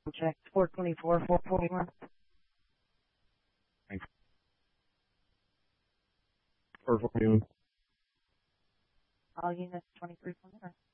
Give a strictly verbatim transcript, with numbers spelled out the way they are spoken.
check four twenty-four, four forty-one. Thanks. four forty-one. All units twenty-three twenty.